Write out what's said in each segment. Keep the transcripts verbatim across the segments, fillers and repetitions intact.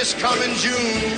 this coming June.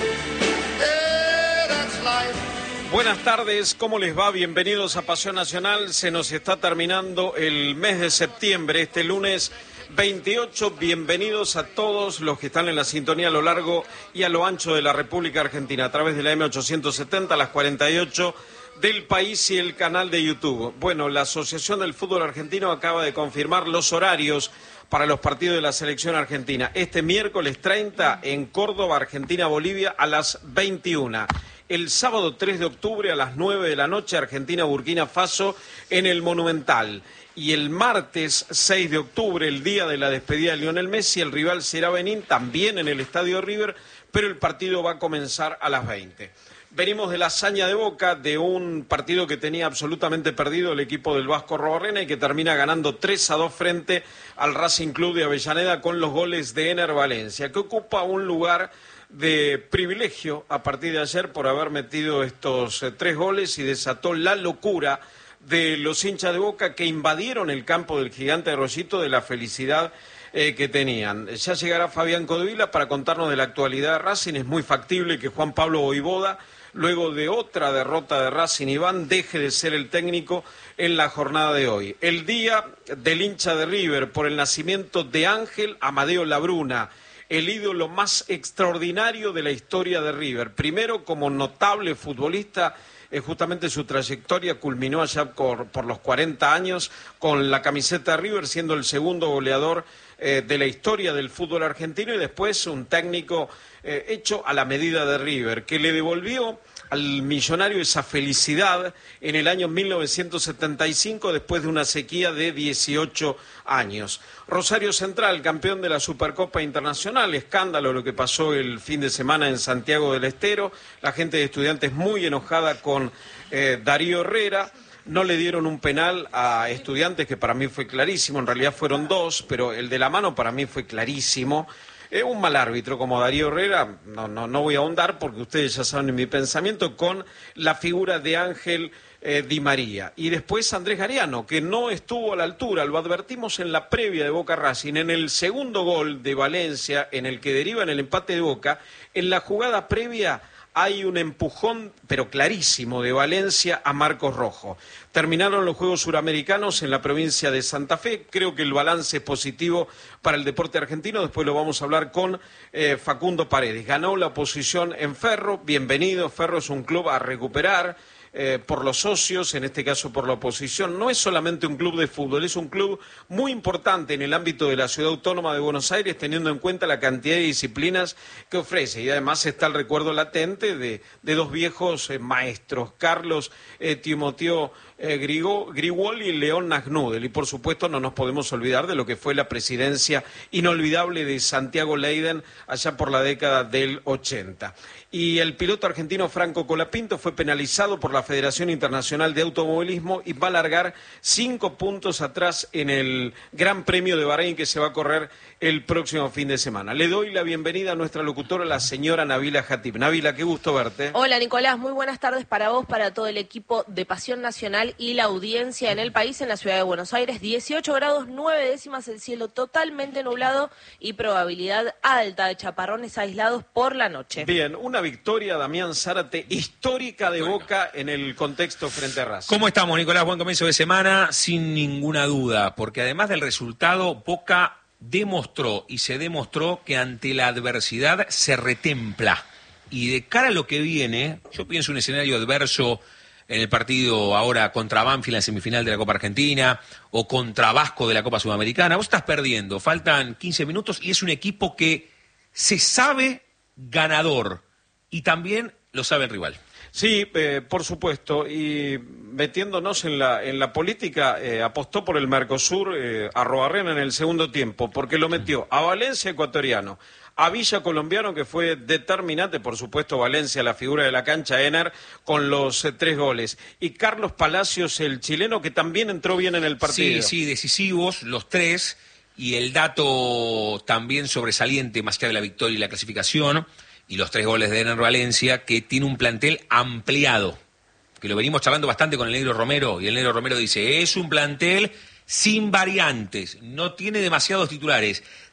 Yeah, that's life. Buenas tardes, ¿cómo les va? Bienvenidos a Pasión Nacional. Se nos está terminando el mes de septiembre, este lunes veintiocho. Bienvenidos a todos los que están en la sintonía a lo largo y a lo ancho de la República Argentina, a través de la eme ochocientos setenta, las cuarenta y ocho del país y el canal de YouTube. Bueno, la Asociación del Fútbol Argentino acaba de confirmar los horarios para los partidos de la selección argentina. Este miércoles treinta en Córdoba, Argentina-Bolivia a las veintiuna. El sábado tres de octubre a las nueve de la noche, Argentina-Burkina Faso en el Monumental. Y el martes seis de octubre, el día de la despedida de Lionel Messi, el rival será Benín, también en el Estadio River, pero el partido va a comenzar a las veinte. Venimos de la hazaña de Boca, de un partido que tenía absolutamente perdido el equipo del Vasco Arruabarrena y que termina ganando tres a dos frente al Racing Club de Avellaneda con los goles de Ener Valencia, que ocupa un lugar de privilegio a partir de ayer por haber metido estos eh, tres goles y desató la locura de los hinchas de Boca que invadieron el campo del Gigante de Rosito de la felicidad eh, que tenían. Ya llegará Fabián Codevila para contarnos de la actualidad de Racing. Es muy factible que Juan Pablo Voivoda, luego de otra derrota de Racing Iván, deje de ser el técnico en la jornada de hoy. El día del hincha de River por el nacimiento de Ángel Amadeo Labruna, el ídolo más extraordinario de la historia de River. Primero como notable futbolista, eh, justamente su trayectoria culminó allá por, por los cuarenta años con la camiseta de River, siendo el segundo goleador eh, de la historia del fútbol argentino, y después un técnico eh, hecho a la medida de River, que le devolvió al millonario esa felicidad en el año mil novecientos setenta y cinco, después de una sequía de dieciocho años. Rosario Central, campeón de la Supercopa Internacional, escándalo lo que pasó el fin de semana en Santiago del Estero, la gente de Estudiantes muy enojada con eh, Darío Herrera. No le dieron un penal a Estudiantes, que para mí fue clarísimo, en realidad fueron dos, pero el de la mano para mí fue clarísimo. Es un mal árbitro como Darío Herrera, no, no, no voy a ahondar porque ustedes ya saben mi pensamiento con la figura de Ángel eh, Di María. Y después Andrés Gariano, que no estuvo a la altura, lo advertimos en la previa de Boca Racing, en el segundo gol de Valencia, en el que deriva en el empate de Boca, en la jugada previa hay un empujón, pero clarísimo, de Valencia a Marcos Rojo. Terminaron los Juegos Suramericanos en la provincia de Santa Fe. Creo que el balance es positivo para el deporte argentino. Después lo vamos a hablar con eh, Facundo Paredes. Ganó la oposición en Ferro. Bienvenido. Ferro es un club a recuperar eh, por los socios, en este caso por la oposición. No es solamente un club de fútbol, es un club muy importante en el ámbito de la Ciudad Autónoma de Buenos Aires, teniendo en cuenta la cantidad de disciplinas que ofrece. Y además está el recuerdo latente de, de dos viejos eh, maestros, Carlos eh, Timoteo Eh, Grigo, Grigol y León Nagnudel, y por supuesto no nos podemos olvidar de lo que fue la presidencia inolvidable de Santiago Leiden allá por la década del ochenta. Y el piloto argentino Franco Colapinto fue penalizado por la Federación Internacional de Automovilismo y va a largar cinco puntos atrás en el Gran Premio de Bahrein que se va a correr el próximo fin de semana. Le doy la bienvenida a nuestra locutora, la señora Nabila Jatib. Nabila, qué gusto verte. Hola Nicolás, muy buenas tardes para vos, para todo el equipo de Pasión Nacional y la audiencia en el país, en la ciudad de Buenos Aires. dieciocho grados, nueve décimas, el cielo totalmente nublado y probabilidad alta de chaparrones aislados por la noche. Bien, una victoria, Damián Zárate, histórica de Boca en el contexto frente a Racing. ¿Cómo estamos, Nicolás? Buen comienzo de semana, sin ninguna duda, porque además del resultado, Boca demostró y se demostró que ante la adversidad se retempla. Y de cara a lo que viene, yo pienso un escenario adverso en el partido ahora contra Banfield en la semifinal de la Copa Argentina o contra Vasco de la Copa Sudamericana. Vos estás perdiendo, faltan quince minutos y es un equipo que se sabe ganador y también lo sabe el rival. Sí, eh, por supuesto, y metiéndonos en la en la política, eh, apostó por el Mercosur eh, a Arruabarrena en el segundo tiempo, porque lo metió a Valencia, ecuatoriano, a Villa, colombiano, que fue determinante, por supuesto Valencia, la figura de la cancha, Ener, con los eh, tres goles, y Carlos Palacios, el chileno, que también entró bien en el partido. Sí, sí, decisivos los tres, y el dato también sobresaliente, más allá de la victoria y la clasificación, y los tres goles de Ener Valencia, que tiene un plantel ampliado, que lo venimos charlando bastante con el Negro Romero, y el Negro Romero dice, es un plantel sin variantes, no tiene demasiados titulares,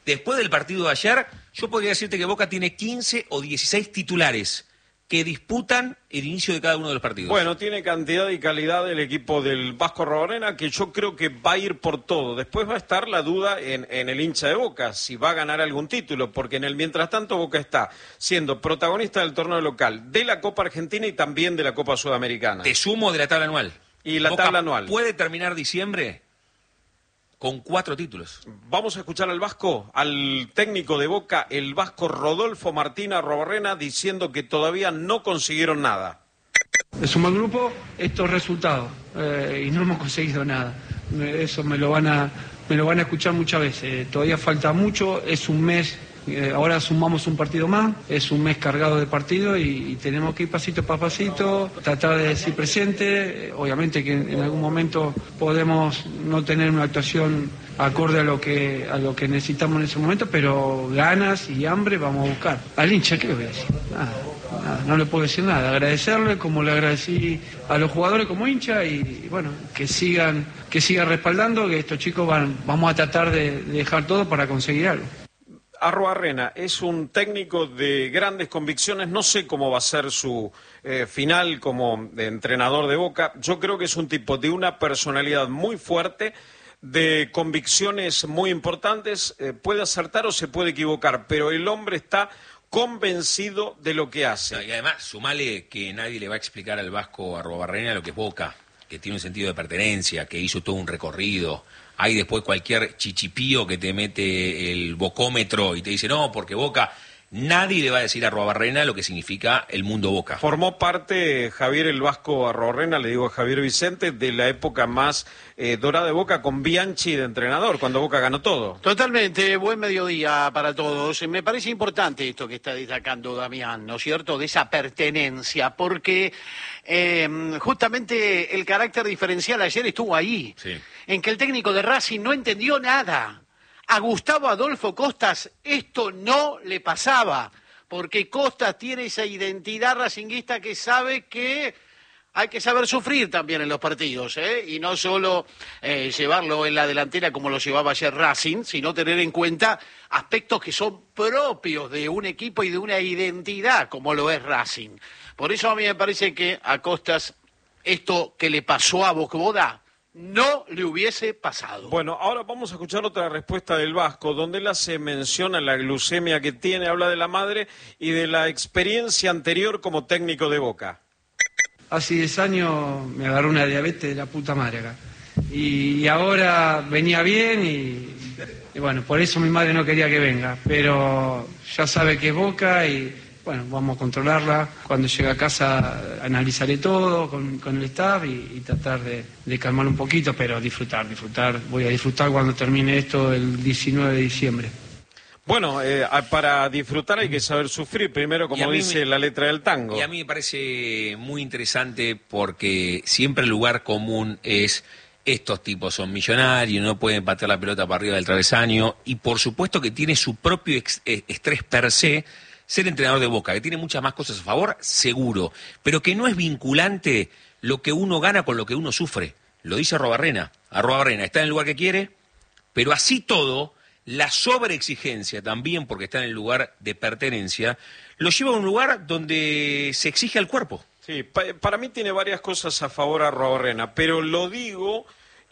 Después del partido de ayer, yo podría decirte que Boca tiene quince o dieciséis titulares que disputan el inicio de cada uno de los partidos. Bueno, tiene cantidad y calidad el equipo del Vasco Arrobarrena, que yo creo que va a ir por todo. Después va a estar la duda en, en el hincha de Boca, si va a ganar algún título, porque en el mientras tanto Boca está siendo protagonista del torneo local, de la Copa Argentina y también de la Copa Sudamericana. Te sumo de la tabla anual. Y la Boca tabla anual. Puede terminar diciembre con cuatro títulos. Vamos a escuchar al Vasco, al técnico de Boca, el Vasco Rodolfo Martín Arrobarrena, diciendo que todavía no consiguieron nada. Es un mal grupo, estos resultados, eh, y no hemos conseguido nada. Eso me lo van a, me lo van a escuchar muchas veces. Eh, todavía falta mucho, es un mes, eh, ahora sumamos un partido más, es un mes cargado de partido y, y tenemos que ir pasito a pasito, tratar de decir presente. Eh, obviamente que en, en algún momento podemos no tener una actuación acorde a lo que a lo que necesitamos en ese momento, pero ganas y hambre vamos a buscar. Al hincha, ¿qué le voy a decir? Nada. Nada, no le puedo decir nada, agradecerle como le agradecí a los jugadores como hincha y, y bueno, que sigan que sigan respaldando, que estos chicos van vamos a tratar de, de dejar todo para conseguir algo. Arrobarrena es un técnico de grandes convicciones, no sé cómo va a ser su eh, final como de entrenador de Boca. Yo creo que es un tipo de una personalidad muy fuerte, de convicciones muy importantes, eh, puede acertar o se puede equivocar, pero el hombre está convencido de lo que hace. No, y además, sumale que nadie le va a explicar al Vasco Arrobarrena lo que es Boca, que tiene un sentido de pertenencia, que hizo todo un recorrido. Hay después cualquier chichipío que te mete el bocómetro y te dice, no, porque Boca... Nadie le va a decir a Arrobarrena lo que significa el mundo Boca. Formó parte Javier el Vasco Arrobarrena, le digo a Javier Vicente, de la época más eh, dorada de Boca con Bianchi de entrenador, cuando Boca ganó todo. Totalmente, buen mediodía para todos. Me parece importante esto que está destacando Damián, ¿no es cierto?, de esa pertenencia, porque eh, justamente el carácter diferencial ayer estuvo ahí, sí. En que el técnico de Racing no entendió nada. A Gustavo Adolfo Costas esto no le pasaba, porque Costas tiene esa identidad racinguista que sabe que hay que saber sufrir también en los partidos, ¿eh? Y no solo eh, llevarlo en la delantera como lo llevaba ayer Racing, sino tener en cuenta aspectos que son propios de un equipo y de una identidad como lo es Racing. Por eso a mí me parece que a Costas esto que le pasó a Bocboda no le hubiese pasado. Bueno, ahora vamos a escuchar otra respuesta del Vasco, donde él hace mención a la glucemia que tiene, habla de la madre y de la experiencia anterior como técnico de Boca. Hace diez años me agarró una diabetes de la puta madre acá. Y, y ahora venía bien y, y bueno, por eso mi madre no quería que venga. Pero ya sabe que es Boca y bueno, vamos a controlarla. Cuando llegue a casa analizaré todo con, con el staff y, y tratar de, de calmar un poquito, pero disfrutar, disfrutar. Voy a disfrutar cuando termine esto el diecinueve de diciembre. Bueno, eh, para disfrutar hay que saber sufrir, primero como dice me, la letra del tango. Y a mí me parece muy interesante porque siempre el lugar común es estos tipos son millonarios, no pueden patear la pelota para arriba del travesaño y por supuesto que tiene su propio ex, estrés per se ser entrenador de Boca, que tiene muchas más cosas a favor, seguro, pero que no es vinculante lo que uno gana con lo que uno sufre. Lo dice Arrobarrena. Arrobarrena está en el lugar que quiere, pero así todo, la sobreexigencia también, porque está en el lugar de pertenencia, lo lleva a un lugar donde se exige al cuerpo. Sí, pa para mí tiene varias cosas a favor Arrobarrena, pero lo digo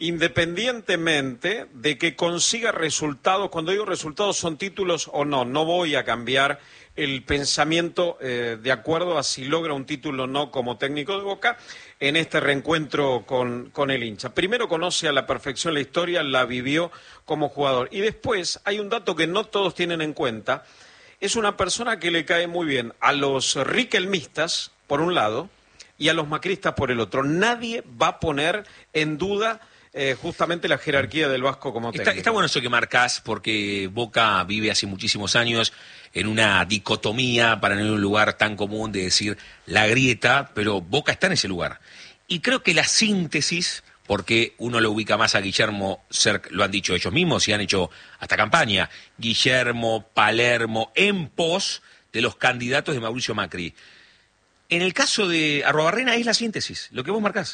independientemente de que consiga resultados. Cuando digo resultados son títulos o no, no voy a cambiar el pensamiento eh, de acuerdo a si logra un título o no como técnico de Boca en este reencuentro con, con el hincha. Primero conoce a la perfección la historia, la vivió como jugador. Y después hay un dato que no todos tienen en cuenta, es una persona que le cae muy bien a los riquelmistas, por un lado, y a los macristas por el otro. Nadie va a poner en duda Eh, justamente la jerarquía del Vasco como técnico. Está, está bueno eso que marcás, porque Boca vive hace muchísimos años en una dicotomía, para no ir a un lugar tan común de decir la grieta, pero Boca está en ese lugar. Y creo que la síntesis, porque uno lo ubica más a Guillermo, lo han dicho ellos mismos y han hecho hasta campaña, Guillermo, Palermo, en pos de los candidatos de Mauricio Macri. En el caso de Arrobarrena es la síntesis, lo que vos marcás.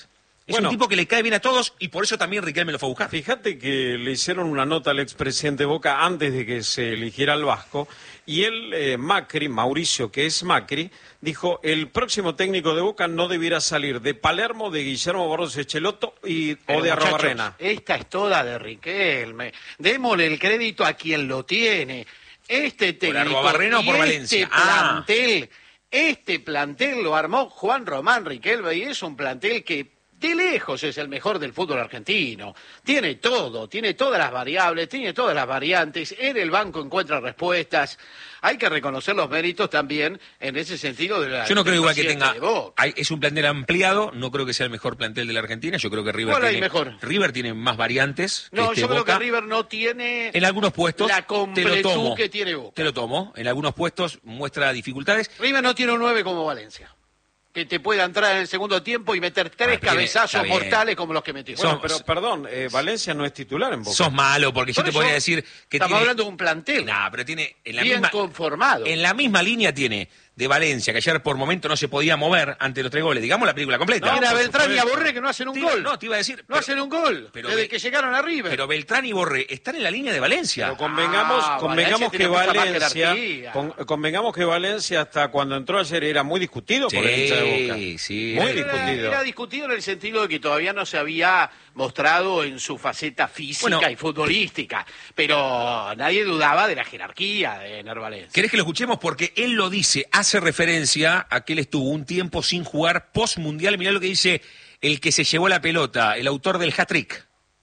Es Bueno, un tipo que le cae bien a todos y por eso también Riquelme lo fue a buscar. Fíjate que le hicieron una nota al expresidente Boca antes de que se eligiera al Vasco y él, eh, Macri, Mauricio, que es Macri, dijo el próximo técnico de Boca no debiera salir de Palermo, de Guillermo Barros Echeloto y, Pero, o de muchachos, Arrobarrena. esta es toda de Riquelme. Démosle el crédito a quien lo tiene. Este técnico Arrobarrena o y por este Valencia? Ah. plantel, este plantel lo armó Juan Román Riquelme y es un plantel que de lejos es el mejor del fútbol argentino. Tiene todo, tiene todas las variables, tiene todas las variantes. En el banco encuentra respuestas. Hay que reconocer los méritos también en ese sentido de la. Yo no creo del igual que presidente tenga. de Boca. Hay- es un plantel ampliado, no creo que sea el mejor plantel de la Argentina. Yo creo que River ¿Cuál hay tiene. mejor? River tiene más variantes. que No, este yo creo Boca. que River no tiene En algunos puestos. la te lo completud tomo. que tiene Boca. Te lo tomo. En algunos puestos muestra dificultades. River no tiene un nueve como Valencia, que te pueda entrar en el segundo tiempo y meter tres Ah, tiene- cabezazos está bien. mortales como los que metió. Bueno, Sos- pero perdón, eh, Valencia no es titular en Boca. Sos malo, porque yo Por te eso podría decir que estamos tiene. hablando de un plantel Nah, pero tiene. En la bien misma, conformado. En la misma línea tiene de Valencia, que ayer por momento no se podía mover ante los tres goles. Digamos la película completa. Tiene a por Beltrán y a supuesto. Borré que no hacen un Te- gol. No, te iba a decir. no pero- hacen un gol pero desde Be- que llegaron a River. Pero Beltrán y Borré están en la línea de Valencia. Pero convengamos, Ah, convengamos Valencia que tiene mucha más Valencia, jerarquía. con- convengamos que Valencia hasta cuando entró ayer era muy discutido por el hincha de Boca. Sí, sí. Muy Era- discutido. Era discutido en el sentido de que todavía no se había mostrado en su faceta física Bueno. y futbolística, pero nadie dudaba de la jerarquía de Ener Valencia. ¿Querés que lo escuchemos? Porque él lo dice, hace referencia a que él estuvo un tiempo sin jugar post-mundial. Mirá lo que dice el que se llevó la pelota, el autor del hat-trick.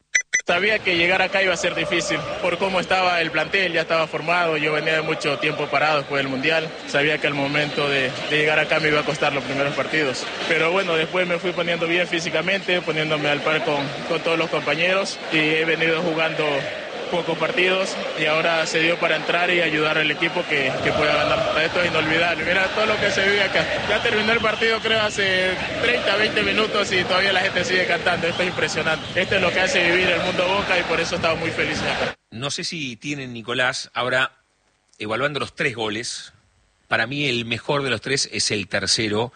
Sabía que llegar acá iba a ser difícil por cómo estaba el plantel, ya estaba formado, yo venía de mucho tiempo parado después del Mundial, sabía que al momento de, de llegar acá me iba a costar los primeros partidos, pero bueno, después me fui poniendo bien físicamente, poniéndome al par con, con todos los compañeros y he venido jugando pocos partidos y ahora se dio para entrar y ayudar al equipo que, que pueda ganar. Esto es inolvidable, mira todo lo que se vive acá. Ya terminó el partido creo hace treinta, veinte minutos y todavía la gente sigue cantando, esto es impresionante. Esto es lo que hace vivir el mundo Boca y por eso estamos muy felices acá. No sé si tienen, Nicolás, ahora, evaluando los tres goles, para mí el mejor de los tres es el tercero,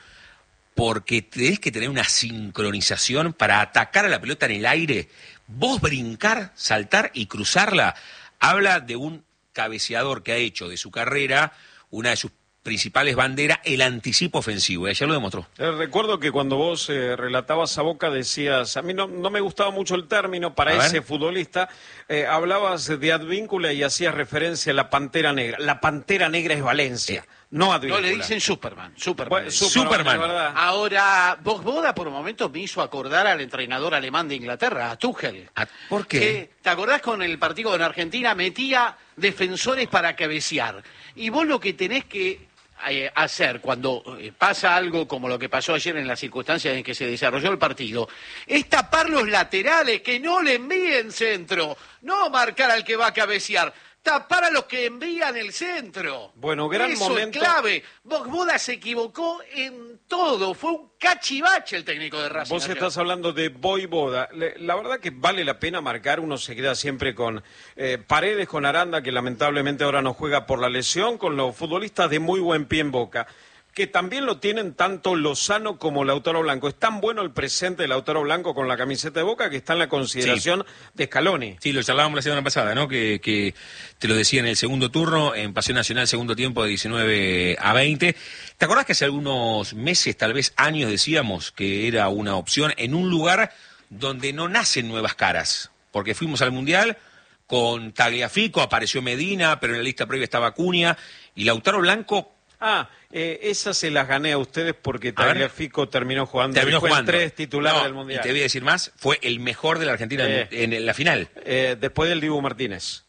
porque tenés que tener una sincronización para atacar a la pelota en el aire. Vos brincar, saltar y cruzarla, habla de un cabeceador que ha hecho de su carrera una de sus principales banderas, el anticipo ofensivo, y ayer lo demostró. Eh, recuerdo que cuando vos eh, relatabas a Boca decías, a mí no, no me gustaba mucho el término para A ese ver. futbolista, eh, hablabas de Advíncula y hacías referencia a la Pantera Negra. La Pantera Negra es Valencia, Eh, no No, Advíncula. le dicen Superman, Superman. Bueno, Superman. Superman. de verdad. Ahora, Boda por momentos me hizo acordar al entrenador alemán de Inglaterra, a Tuchel. Ah, ¿por qué? Que, ¿te acordás con el partido en Argentina? Metía defensores para cabecear. Y vos lo que tenés que eh, hacer cuando eh, pasa algo como lo que pasó ayer en las circunstancias en que se desarrolló el partido, es tapar los laterales, que no le envíen centro, no marcar al que va a cabecear. Tapar a los que envían el centro. Bueno, gran Eso momento. es clave. Boda se equivocó en todo. Fue un cachivache el técnico de Racing. Vos ayer. estás hablando de Voivoda. Le- La verdad que vale la pena marcar. Uno se queda siempre con eh, Paredes, con Aranda, que lamentablemente ahora no juega por la lesión, con los futbolistas de muy buen pie en Boca, que también lo tienen tanto Lozano como Lautaro Blanco. Es tan bueno el presente de Lautaro Blanco con la camiseta de Boca que está en la consideración de Scaloni. Sí, lo charlábamos la semana pasada, ¿no? Que, que te lo decía en el segundo turno, en Pasión Nacional, segundo tiempo de diecinueve a veinte. ¿Te acordás que hace algunos meses, tal vez años, decíamos que era una opción en un lugar donde no nacen nuevas caras? Porque fuimos al Mundial con Tagliafico, apareció Medina, pero en la lista previa estaba Acuña, y Lautaro Blanco... Ah, eh, esas se las gané a ustedes porque A ver. Tagliafico terminó jugando. Terminó y fue jugando. el tres titular No, del Mundial. Y te voy a decir más, fue el mejor de la Argentina Eh. en, en la final. Eh, después del Dibu Martínez.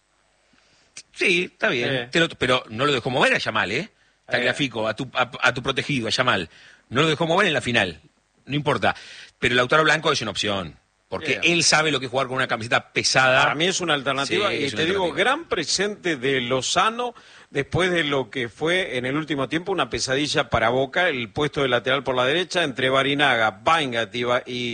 Sí, está bien. Eh. Te lo- pero no lo dejó mover a Yamal, ¿eh? Tagliafico, a tu, a, a tu protegido, a Yamal. No lo dejó mover en la final. No importa. Pero Lautaro Blanco es una opción. Porque Bien. él sabe lo que es jugar con una camiseta pesada. Para mí es una alternativa Sí, y es te una digo, alternativa. gran presente de Lozano después de lo que fue en el último tiempo una pesadilla para Boca, el puesto de lateral por la derecha entre Barinaga, Baingat y, Ba- y,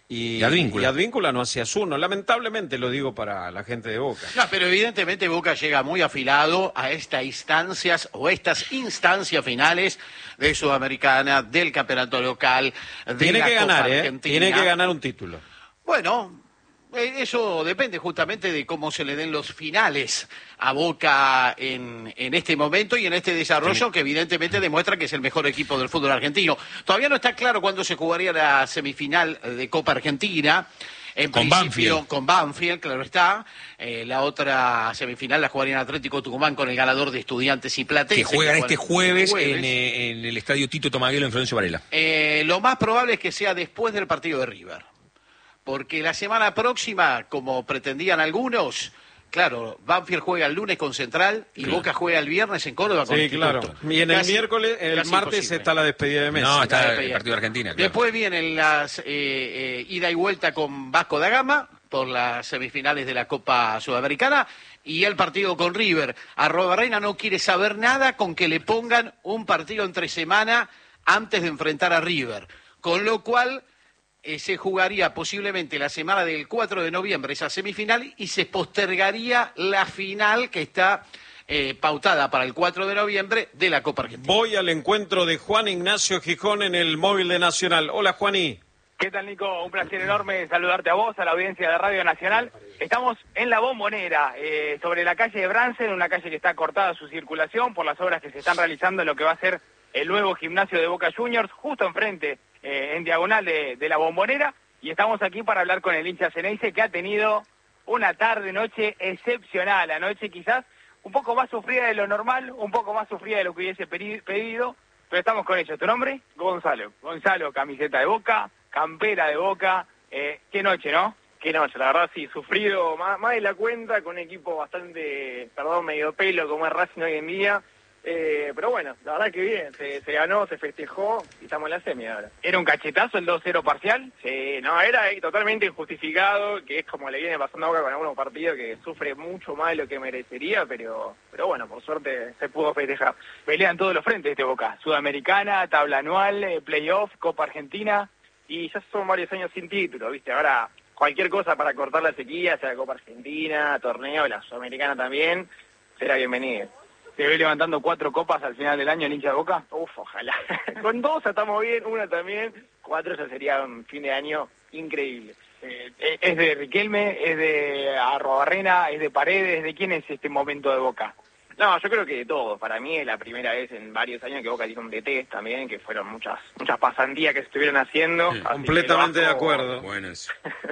Y, Y Advíncula. y Advíncula no hacías uno. Lamentablemente lo digo para la gente de Boca. No, pero evidentemente Boca llega muy afilado a estas instancias o estas instancias finales de Sudamericana, del campeonato local, de Tiene la que Copa ganar, ¿eh? Argentina. Tiene que ganar un título. Bueno, eh, eso depende justamente de cómo se le den los finales a Boca en, en este momento y en este desarrollo que evidentemente demuestra que es el mejor equipo del fútbol argentino. Todavía no está claro cuándo se jugaría la semifinal de Copa Argentina. En Con principio, Banfield. con Banfield, claro está. Eh, la otra semifinal la jugaría en Atlético Tucumán con el ganador de Estudiantes y Platense. Que juegan que este juegan jueves, En, eh, en el estadio Tito Tomaguelo en Florencio Varela. Eh, lo más probable es que sea después del partido de River. Porque la semana próxima, como pretendían algunos, claro, Banfield juega el lunes con Central y Claro. Boca juega el viernes en Córdoba con Sí, Instituto. claro. Y en el Casi- miércoles, el casi martes imposible. está la despedida de Messi. No, está Está el despedida. partido de Argentina, claro. Después vienen las eh, eh, ida y vuelta con Vasco da Gama por las semifinales de la Copa Sudamericana y el partido con River. Arrobarrena no quiere saber nada con que le pongan un partido entre semana antes de enfrentar a River. Con lo cual eh, se jugaría posiblemente la semana del cuatro de noviembre esa semifinal y se postergaría la final que está eh, pautada para el cuatro de noviembre de la Copa Argentina. Voy al encuentro de Juan Ignacio Gijón en el móvil de Nacional. Hola, Juaní. ¿Qué tal, Nico? Un placer enorme saludarte a vos, a la audiencia de Radio Nacional. Estamos en La Bombonera, eh, sobre la calle de Bransen, una calle que está cortada su circulación por las obras que se están realizando en lo que va a ser el nuevo gimnasio de Boca Juniors, justo enfrente, eh, en diagonal de, de La Bombonera. Y estamos aquí para hablar con el hincha Ceneice, que ha tenido una tarde-noche excepcional. Anoche quizás un poco más sufrida de lo normal, un poco más sufrida de lo que hubiese pedi- pedido, pero estamos con ellos. ¿Tu nombre? Gonzalo. Gonzalo, camiseta de Boca, campera de Boca. Eh, qué noche, ¿no? Qué noche, la verdad sí, sufrido más, más de la cuenta, con un equipo bastante, perdón, medio pelo como es Racing hoy en día. Eh, pero bueno, la verdad que bien, se, se ganó, se festejó y estamos en la semi ahora. ¿Era un cachetazo el dos cero parcial? Sí, no, era eh, totalmente injustificado, que es como le viene pasando a Boca con algunos partidos que sufre mucho más de lo que merecería, pero pero bueno, por suerte se pudo festejar. Pelean todos los frentes este Boca, Sudamericana, tabla anual, eh, playoff, Copa Argentina, y ya son varios años sin título, ¿viste? Ahora cualquier cosa para cortar la sequía, sea Copa Argentina, torneo, la Sudamericana también, será bienvenido. ¿Se ve levantando cuatro copas al final del año el hincha de Boca? Uf, ojalá. Con dos estamos bien, una también. Cuatro ya sería un fin de año increíble. Eh, ¿Es de Riquelme, es de Arrobarrena, es de Paredes? ¿De quién es este momento de Boca? No, yo creo que de todo. Para mí es la primera vez en varios años que Boca tiene un D T también, que fueron muchas muchas pasantías que se estuvieron haciendo. Sí, Así completamente que el de Vasco- acuerdo. Bueno, eso.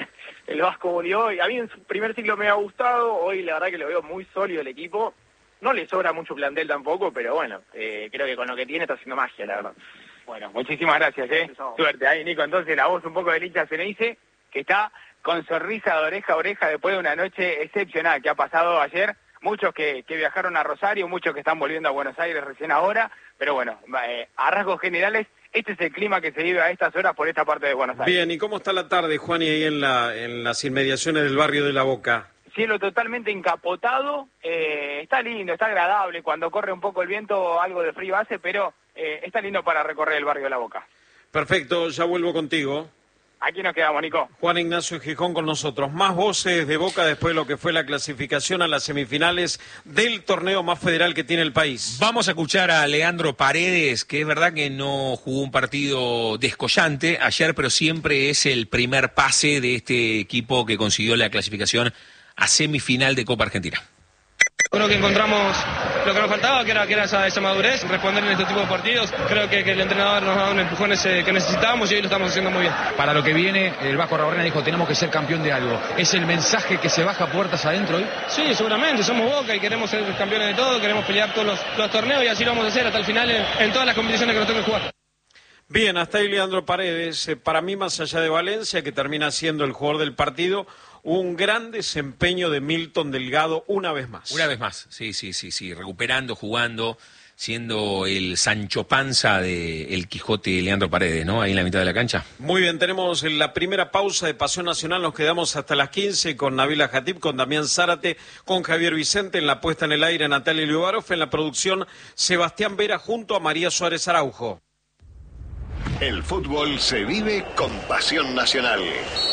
El Vasco volvió y a mí en su primer ciclo me ha gustado. Hoy la verdad que lo veo muy sólido el equipo. No le sobra mucho plantel tampoco, pero bueno, eh, creo que con lo que tiene está haciendo magia, la verdad. Bueno, muchísimas gracias, ¿eh? Suerte. Ahí, Nico, entonces la voz un poco del hincha Ceneice, que está con sonrisa de oreja a oreja después de una noche excepcional que ha pasado ayer. Muchos que, que viajaron a Rosario, muchos que están volviendo a Buenos Aires recién ahora, pero bueno, eh, a rasgos generales, este es el clima que se vive a estas horas por esta parte de Buenos Aires. Bien, ¿y cómo está la tarde, Juaní, ahí en, la, en las inmediaciones del barrio de La Boca? Cielo totalmente encapotado, eh, está lindo, está agradable, cuando corre un poco el viento algo de frío hace, pero eh, está lindo para recorrer el barrio de La Boca. Perfecto, ya vuelvo contigo. Aquí nos quedamos, Nico. Juan Ignacio Gijón con nosotros. Más voces de Boca después de lo que fue la clasificación a las semifinales del torneo más federal que tiene el país. Vamos a escuchar a Leandro Paredes, que es verdad que no jugó un partido descollante ayer, pero siempre es el primer pase de este equipo que consiguió la clasificación a semifinal de Copa Argentina. Creo que encontramos lo que nos faltaba, que era, que era esa, esa madurez, responder en este tipo de partidos. Creo que, que el entrenador nos ha dado un empujón ese que necesitábamos y hoy lo estamos haciendo muy bien. Para lo que viene, el Vasco Arrobarrena dijo, tenemos que ser campeón de algo. ¿Es el mensaje que se baja puertas adentro hoy? Sí, seguramente, somos Boca y queremos ser campeones de todo, queremos pelear todos los, los torneos y así lo vamos a hacer hasta el final en, en todas las competiciones que nos toque jugar. Bien, hasta ahí Leandro Paredes. Eh, para mí, más allá de Valencia, que termina siendo el jugador del partido, un gran desempeño de Milton Delgado una vez más. Una vez más, sí, sí, sí, sí, recuperando, jugando, siendo el Sancho Panza del Quijote Leandro Paredes, ¿no? Ahí en la mitad de la cancha. Muy bien, tenemos la primera pausa de Pasión Nacional, nos quedamos hasta las quince con Nabila Jatib, con Damián Zárate, con Javier Vicente, en la puesta en el aire Natalia Liubarov, en la producción Sebastián Vera junto a María Suárez Araujo. El fútbol se vive con Pasión Nacional.